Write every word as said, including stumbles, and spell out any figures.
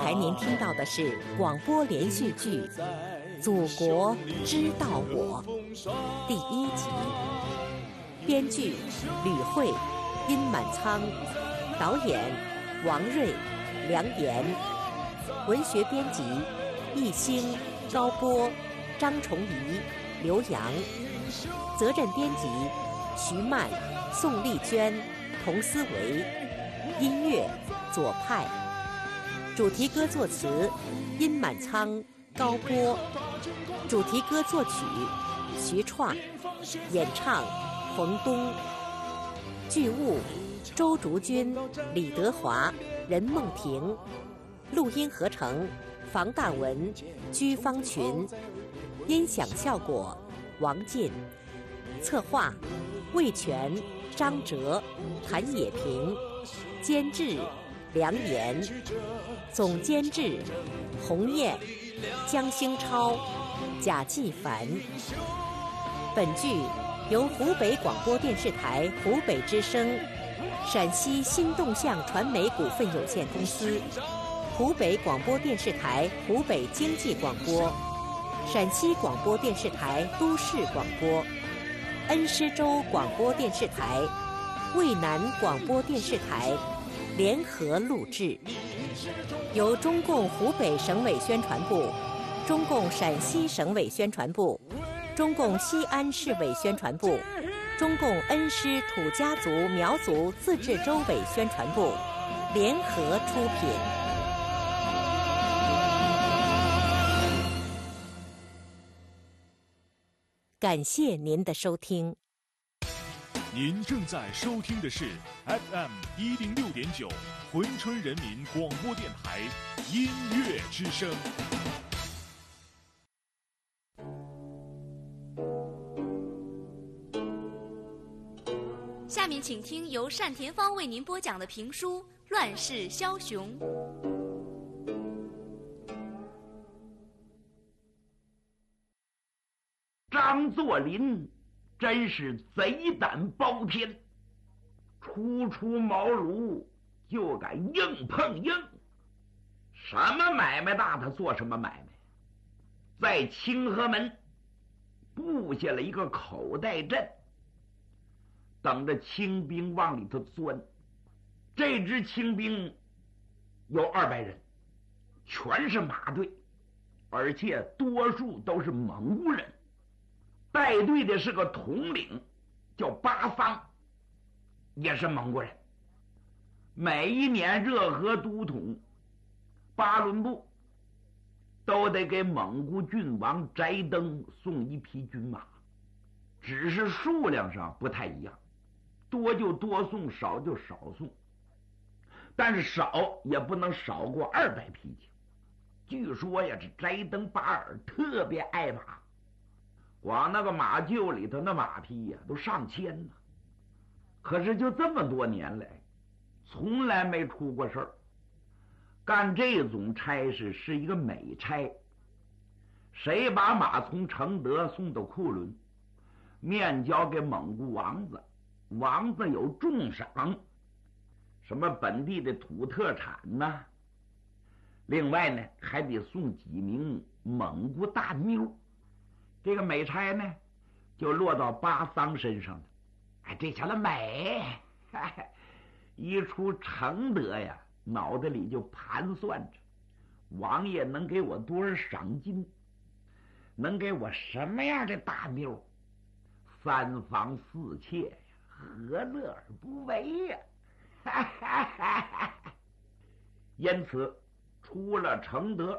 才您听到的是广播连续剧《祖国知道我》第一集，编剧吕慧、殷满仓，导演王瑞、梁岩，文学编辑易兴、高波、张崇仪、刘洋，责任编辑徐曼、宋丽娟、童思维，音乐左派，主题歌作词殷满仓、高波，主题歌作曲徐创，演唱冯东，剧务周竹君、李德华、任梦婷，录音合成房大文、居方群，音响效果王进，策划魏全、张哲、谭野平，监制梁岩，总监制洪燕、江兴超、贾继凡。本剧由湖北广播电视台湖北之声、陕西新动向传媒股份有限公司、湖北广播电视台湖北经济广播、陕西广播电视台都市广播、恩施州广播电视台、渭南广播电视台联合录制，由中共湖北省委宣传部、中共陕西省委宣传部、中共西安市委宣传部、中共恩施土家族苗族自治州委宣传部联合出品。感谢您的收听。 您正在收听的是 F M 一零六点九珲春人民广播电台音乐之声。 下面请听由单田芳为您播讲的评书《乱世枭雄》。 张作霖真是贼胆包天，初出茅庐就敢硬碰硬，什么买卖大他做什么买卖。在清河门布下了一个口袋阵，等着清兵往里头钻。这支清兵有二百人，全是马队，而且多数都是蒙古人。带队的是个统领，叫巴桑，也是蒙古人。每一年热河都统巴伦部都得给蒙古郡王翟登送一匹军马，只是数量上不太一样，多就多送，少就少送，但是少也不能少过二百匹去。据说呀，这翟登巴尔特别爱马，光那个马厩里头那马匹呀、啊、都上千呢。可是就这么多年来，从来没出过事儿。干这种差事是一个美差，谁把马从承德送到库伦，面交给蒙古王子，王子有重赏，什么本地的土特产呐、啊，另外呢还得送几名蒙古大妞。这个美差呢就落到巴桑身上了。哎，这小子美，一出承德呀，脑袋里就盘算着王爷能给我多少赏金，能给我什么样的大妞，三房四妾呀，何乐而不为呀？因此出了承德，